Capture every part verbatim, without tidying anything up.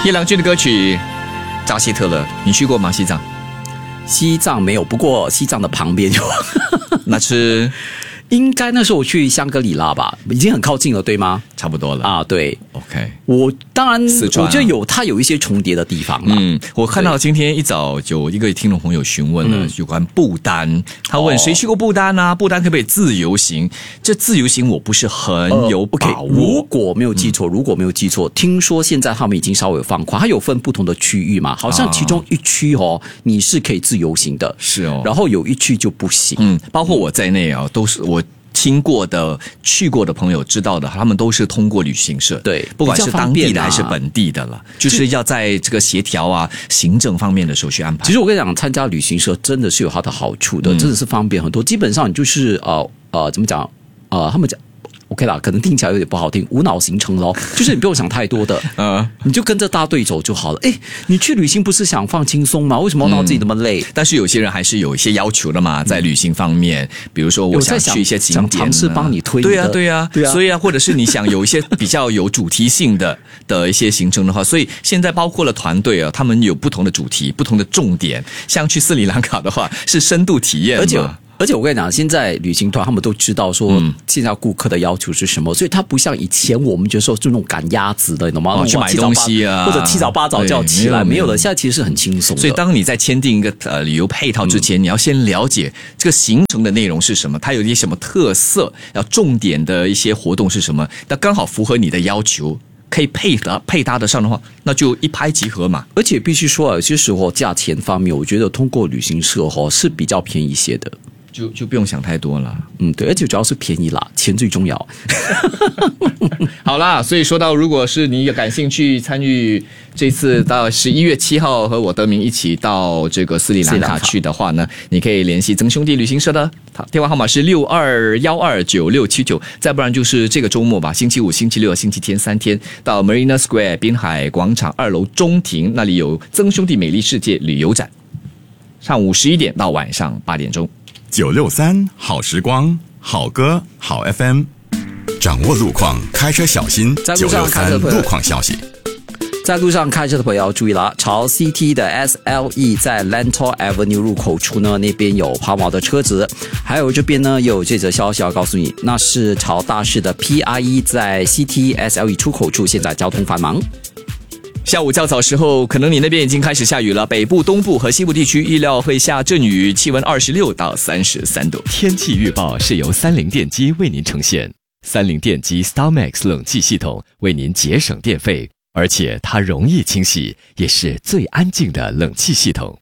叶良君的歌曲扎西特勒，你去过吗？西藏？ 西藏没有，不过西藏的旁边有。 那是应该那时候我去香格里拉吧，已经很靠近了，对吗？ 差不多了啊，对 ，OK。 我当然， 四川啊我觉得有它有一些重叠的地方啦。 嗯，我看到今天一早有一个听众朋友询问了有关不丹，他问谁去过不丹啊？不丹可不可以自由行？这自由行我不是很有把握。 呃、如果没有记错，嗯、如果没有记错，听说现在他们已经稍微放宽，它有分不同的区域嘛，好像其中一区哦，你是可以自由行的， 是哦， 然后有一区就不行。 嗯，包括我在内啊，都是我。听过的、去过的朋友知道的，他们都是通过旅行社， 对， 不管是当地的还是啊、 本地的了，就是要在这个协调啊、行政方面的手续安排。 其实我跟你讲，参加旅行社真的是有它的好处的，嗯、真的是方便很多。基本上你就是呃呃，怎么讲？呃，他们讲。OK 啦，可能听起来有点不好听，无脑行程咯，就是你不用想太多的，嗯，你就跟着大队走就好了。哎，你去旅行不是想放轻松吗？为什么要闹自己那么累？ 嗯、但是有些人还是有一些要求的嘛，在旅行方面，比如说我想去一些景点， 尝试帮你推的， 对呀、啊，对呀、啊，对啊。所以啊，或者是你想有一些比较有主题性的的一些行程的话，所以现在包括了团队啊，他们有不同的主题、不同的重点。像去斯里兰卡的话，是深度体验嘛， 而且。而且我跟你讲，现在旅行团他们都知道说现在顾客的要求是什么，嗯、所以他不像以前我们觉得说就那种赶鸭子的，你懂吗？ 哦、去买东西啊， 或者七早八早就要起来，没有了。现在其实是很轻松的。 所以当你在签订一个呃旅游配套之前，嗯、你要先了解这个行程的内容是什么，它有一些什么特色，要重点的一些活动是什么，那刚好符合你的要求。可以配搭配搭得上的话，那就一拍即合嘛。 而且必须说，有些时候价钱方面，我觉得通过旅行社哦是比较便宜些的。 就就不用想太多了， 嗯，对，而且主要是便宜啦，钱最重要。 好啦，所以说到，如果是你也感兴趣参与这次到十一月七号和我德明一起到这个斯里兰卡去的话呢，你可以联系曾兄弟旅行社的电话号码是六二一二九六七九，再不然就是这个周末吧，星期五、星期六、星期天三天到 Marina Square 滨海广场二楼中庭，那里有曾兄弟美丽世界旅游展，上午十一点到晚上八点钟。 九六三好时光，好歌好 F M， 掌握路况，开车小心。九六三路况消息。 在路上开车的朋友要注意了，朝 C T 的 S L E 在 Lentor Avenue 入口处呢，那边有抛锚的车子，还有这边呢有这则消息要告诉你，那是朝大市的 P I E 在 C T S L E 出口处，现在交通繁忙。 下午较早时候，可能你那边已经开始下雨了。北部、东部和西部地区预料会下阵雨，气温二十六到三十三度。 天气预报是由三菱电机为您呈现。三菱电机 StarMax 冷气系统为您节省电费，而且它容易清洗，也是最安静的冷气系统。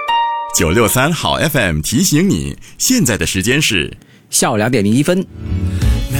九六三好 F M 提醒你，现在的时间是下午两点零一分。